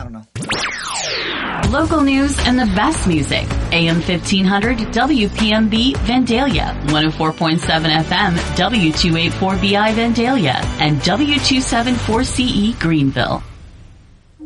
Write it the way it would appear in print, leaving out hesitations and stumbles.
I don't know. Local news and the best music. AM 1500 WPMB Vandalia, 104.7 FM W284BI Vandalia, and W274CE Greenville.